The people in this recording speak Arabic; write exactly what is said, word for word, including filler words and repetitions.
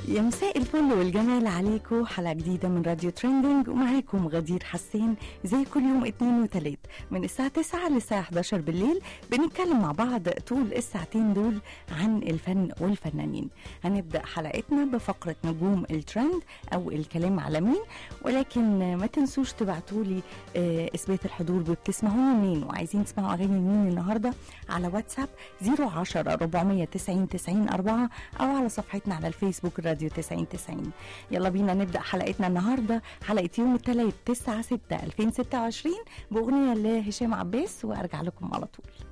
يا مساء الفل والجمال عليكم، حلقة جديدة من راديو تريندينج ومعاكم غدير حسين زي كل يوم اتنين وتلات من الساعة تسعة للساعة حداشر بالليل. بنتكلم مع بعض طول الساعتين دول عن الفن والفنانين. هنبدأ حلقتنا بفقرة نجوم الترند أو الكلام على مين، ولكن ما تنسوش تبعتولي آه إثبات الحضور بتسمعوني منين وعايزين تسمعوا أغاني مين النهاردة على واتساب صفر عشرة أربعمية تسعين تسعين أربعة أو على صفحتنا على الفيسبوك راديو تسعين تسعين. يلا بينا نبدأ حلقتنا النهاردة، حلقة يوم الثلاث تسعة ستة ألفين وستة وعشرين بأغنية لهشام عباس وأرجع لكم على طول.